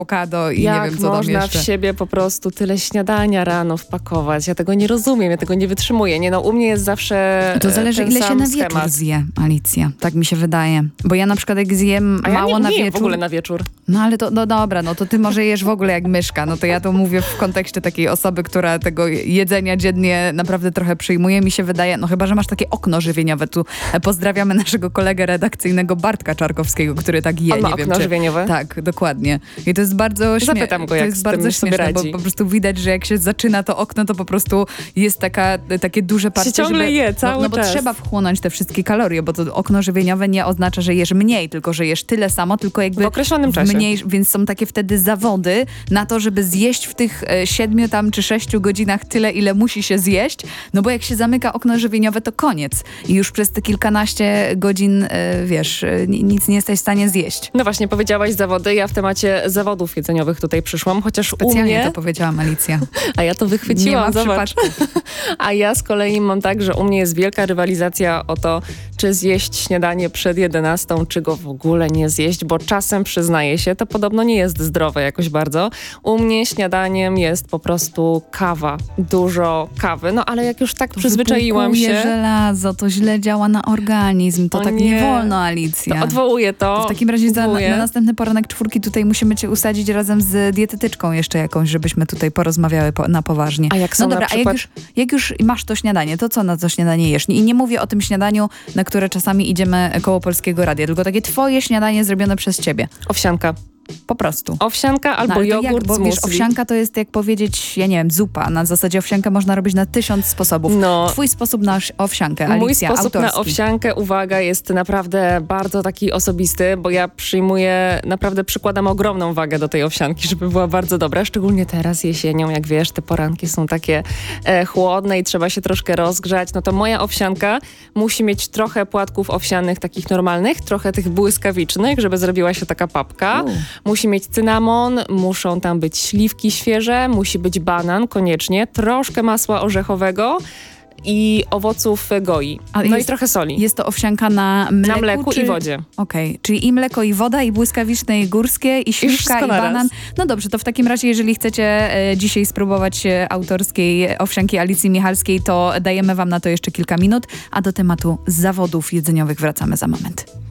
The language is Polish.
awokado i Jak nie wiem, co tam można jeszcze. w siebie po prostu tyle śniadania rano wpakować? Ja tego nie rozumiem, ja tego nie wytrzymuję. Nie, no u mnie jest zawsze To zależy, ten ile się sam na wieczór schemat. zje, Alicja. Tak mi się wydaje. Bo ja na przykład jak zjem A ja mało nie na jem wieczór... w ogóle na wieczór. No ale to, no dobra, no to ty może jesz w ogóle jak myszka. No to ja to mówię w kontekście takiej osoby, która tego jedzenia dziennie naprawdę trochę przyjmuje. Mi się wydaje, no chyba, że masz takie okno żywieniowe. Tu pozdrawiamy naszego kolegę redakcyjnego Bartka Czarkowskiego, który tak je. On ma nie wiem, okno żywieniowe? Tak, dokładnie. I to jest bardzo śmieszne. Zapytam go, To jak jest z tym bardzo sobie śmieszne, bo radzi. po prostu widać, że jak się zaczyna to okno, to po prostu jest takie duże parcie, ciągle żeby, je cały no bo czas. trzeba wchłonąć te wszystkie kalorie, bo to okno żywieniowe nie oznacza, że jesz mniej, tylko że jesz tyle samo, tylko jakby W określonym czasie. więc są takie wtedy zawody na to, żeby zjeść w tych 7 tam czy 6 godzinach tyle, ile musi się zjeść, no bo jak się zamyka okno żywieniowe, to koniec. I już przez te kilkanaście godzin, nic nie jesteś w stanie zjeść. No właśnie, powiedziałaś zawody. Ja w temacie zawodów jedzeniowych tutaj przyszłam, chociaż u Specjalnie mnie... to powiedziałam, Alicja. A ja to Nie wychwyciłam, ma zobacz. przypadków. A ja z kolei mam tak, że u mnie jest wielka rywalizacja o to, czy zjeść śniadanie przed 11, czy go w ogóle nie zjeść, bo czasem, przyznaję się, to podobno nie jest zdrowe jakoś bardzo. U mnie śniadaniem jest po prostu kawa. Dużo kawy, no ale jak już tak przyzwyczaiłam się... Wypłukuje żelazo, to źle działa na organizm. To O tak nie wolno, Alicja. To odwołuję to. To w takim razie na Odwołuję. następny poranek czwórki tutaj musimy cię usadzić razem z dietetyczką jeszcze jakąś, żebyśmy tutaj porozmawiały na poważnie. A jak są no dobra, na przykład... a jak już masz to śniadanie, to co na to śniadanie jesz? I nie mówię o tym śniadaniu, na które czasami idziemy koło Polskiego Radia, tylko takie twoje śniadanie zrobione przez ciebie. Owsianka. Po prostu. Owsianka albo No, ale to jogurt bo z wiesz, musli. owsianka to jest jak powiedzieć, ja nie wiem, zupa. Na zasadzie owsiankę można robić na 1000 sposobów. No. Twój sposób na owsiankę, Alicja, Mój sposób autorski. na owsiankę, uwaga, jest naprawdę bardzo taki osobisty, bo ja naprawdę przykładam ogromną wagę do tej owsianki, żeby była bardzo dobra, szczególnie teraz jesienią, jak wiesz, te poranki są takie chłodne i trzeba się troszkę rozgrzać, no to moja owsianka musi mieć trochę płatków owsianych takich normalnych, trochę tych błyskawicznych, żeby zrobiła się taka papka. Musi mieć cynamon, muszą tam być śliwki świeże, musi być banan koniecznie, troszkę masła orzechowego i owoców goi. No i trochę soli. Jest to owsianka na mleku? Na mleku czy... i wodzie. Okej, czyli i mleko, i woda, i błyskawiczne, i górskie, i śliwka, wszystko i naraz. banan. No dobrze, to w takim razie, jeżeli chcecie dzisiaj spróbować autorskiej owsianki Alicji Michalskiej, to dajemy wam na to jeszcze kilka minut, a do tematu zawodów jedzeniowych wracamy za moment.